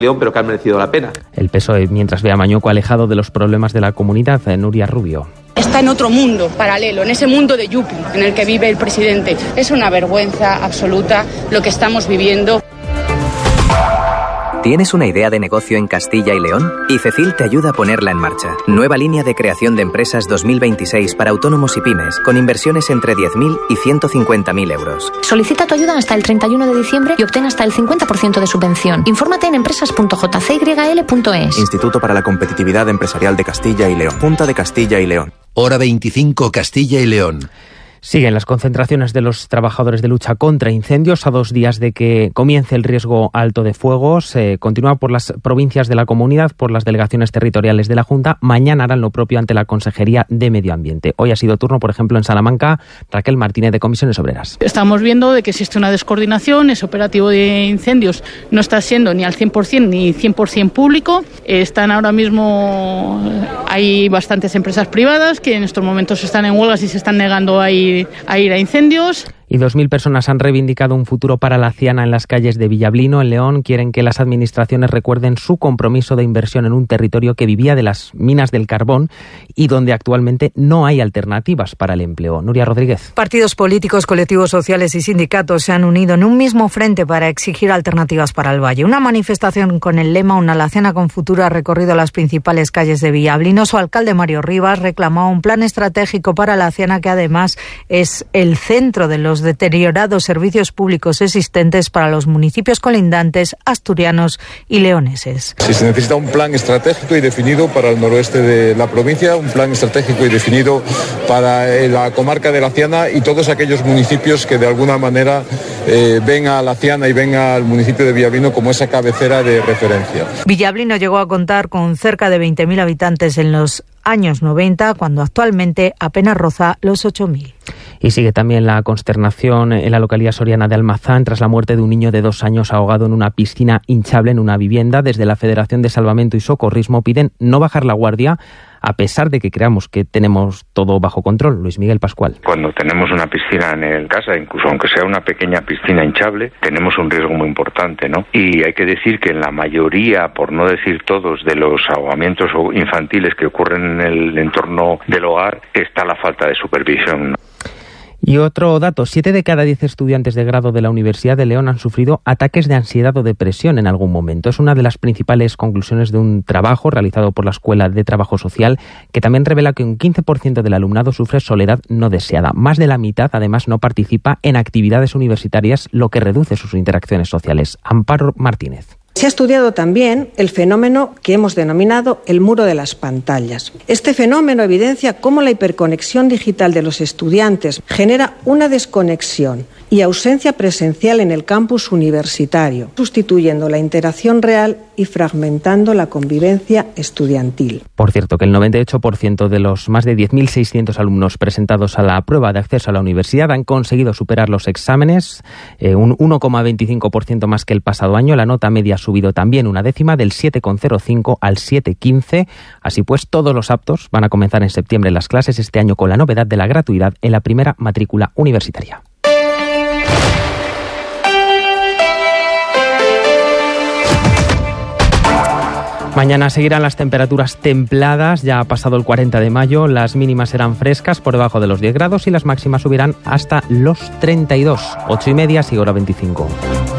León, pero que han merecido la pena. El PSOE, mientras ve a Mañueco alejado de los problemas de la comunidad. Nuria Rubio. Está en otro mundo paralelo, en ese mundo de Yupi en el que vive el presidente. Es una vergüenza absoluta lo que estamos viviendo. ¿Tienes una idea de negocio en Castilla y León? ICECIL te ayuda a ponerla en marcha. Nueva línea de creación de empresas 2026 para autónomos y pymes, con inversiones entre 10.000 y 150.000 euros. Solicita tu ayuda hasta el 31 de diciembre y obtén hasta el 50% de subvención. Infórmate en empresas.jcyl.es. Instituto para la Competitividad Empresarial de Castilla y León. Junta de Castilla y León. Hora 25, Castilla y León. Siguen las concentraciones de los trabajadores de lucha contra incendios a 2 días de que comience el riesgo alto de fuego. Se continúa por las provincias de la comunidad, por las delegaciones territoriales de la Junta. Mañana harán lo propio ante la Consejería de Medio Ambiente. Hoy ha sido turno, por ejemplo, en Salamanca. Raquel Martínez, de Comisiones Obreras. Estamos viendo de que existe una descoordinación. Ese operativo de incendios no está siendo ni al 100% ni 100% público. Están ahora mismo, hay bastantes empresas privadas que en estos momentos están en huelgas y se están negando a ir a incendios. Y 2.000 personas han reivindicado un futuro para la Ciana en las calles de Villablino, en León. Quieren que las administraciones recuerden su compromiso de inversión en un territorio que vivía de las minas del carbón y donde actualmente no hay alternativas para el empleo. Nuria Rodríguez. Partidos políticos, colectivos sociales y sindicatos se han unido en un mismo frente para exigir alternativas para el valle. Una manifestación con el lema "Una Alacena con futuro" ha recorrido las principales calles de Villablino. Su alcalde, Mario Rivas, reclamó un plan estratégico para la Ciana que además es el centro de los deteriorados servicios públicos existentes para los municipios colindantes asturianos y leoneses. Si se necesita un plan estratégico y definido para el noroeste de la provincia, un plan estratégico y definido para la comarca de la Ciana y todos aquellos municipios que de alguna manera ven a la Ciana y ven al municipio de Villablino como esa cabecera de referencia. Villablino llegó a contar con cerca de 20.000 habitantes en los años 90, cuando actualmente apenas roza los 8.000. Y sigue también la consternación en la localidad soriana de Almazán tras la muerte de un niño de 2 años ahogado en una piscina hinchable en una vivienda. Desde la Federación de Salvamento y Socorrismo piden no bajar la guardia, a pesar de que creamos que tenemos todo bajo control. Luis Miguel Pascual. Cuando tenemos una piscina en casa, incluso aunque sea una pequeña piscina hinchable, tenemos un riesgo muy importante, ¿no? Y hay que decir que en la mayoría, por no decir todos, de los ahogamientos infantiles que ocurren en el entorno del hogar, está la falta de supervisión, ¿no? Y otro dato, 7 de cada 10 estudiantes de grado de la Universidad de León han sufrido ataques de ansiedad o depresión en algún momento. Es una de las principales conclusiones de un trabajo realizado por la Escuela de Trabajo Social, que también revela que un 15% del alumnado sufre soledad no deseada. Más de la mitad, además, no participa en actividades universitarias, lo que reduce sus interacciones sociales. Amparo Martínez. Se ha estudiado también el fenómeno que hemos denominado el muro de las pantallas. Este fenómeno evidencia cómo la hiperconexión digital de los estudiantes genera una desconexión y ausencia presencial en el campus universitario, sustituyendo la interacción real y fragmentando la convivencia estudiantil. Por cierto, que el 98% de los más de 10.600 alumnos presentados a la prueba de acceso a la universidad han conseguido superar los exámenes, un 1,25% más que el pasado año. La nota media ha subido también una décima, del 7,05 al 7,15. Así pues, todos los aptos van a comenzar en septiembre las clases este año, con la novedad de la gratuidad en la primera matrícula universitaria. Mañana seguirán las temperaturas templadas, ya ha pasado el 40 de mayo, las mínimas serán frescas por debajo de los 10 grados y las máximas subirán hasta los 32. 8:30, sigue hora 25.